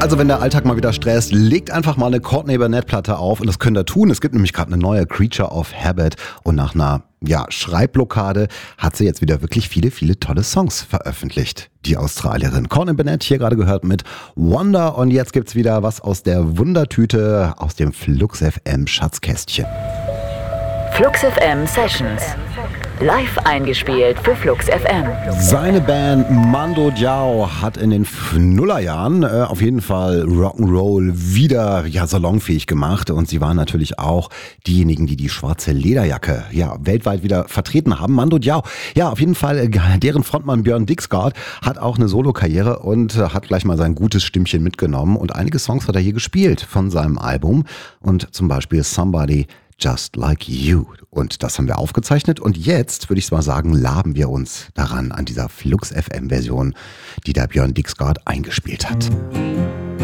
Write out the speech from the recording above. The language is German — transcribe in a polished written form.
Also wenn der Alltag mal wieder stresst, legt einfach mal eine Courtney Barnett-Platte auf und das könnt ihr tun. Es gibt nämlich gerade eine neue Creature of Habit und nach einer Schreibblockade hat sie jetzt wieder wirklich viele, viele tolle Songs veröffentlicht. Die Australierin Courtney Barnett, hier gerade gehört mit Wonder, und jetzt gibt's wieder was aus der Wundertüte, aus dem Flux FM Schatzkästchen. Flux FM Sessions. Live eingespielt für Flux FM. Seine Band Mando Diao hat in den Nullerjahren auf jeden Fall Rock'n'Roll wieder salonfähig gemacht, und sie waren natürlich auch diejenigen, die die schwarze Lederjacke weltweit wieder vertreten haben. Mando Diao, auf jeden Fall, deren Frontmann Björn Dixgard hat auch eine Solokarriere und hat gleich mal sein gutes Stimmchen mitgenommen, und einige Songs hat er hier gespielt von seinem Album, und zum Beispiel Somebody Just Like You. Und das haben wir aufgezeichnet, und jetzt würde ich mal sagen, laben wir uns daran an dieser Flux FM Version, die der Björn Dixgard eingespielt hat.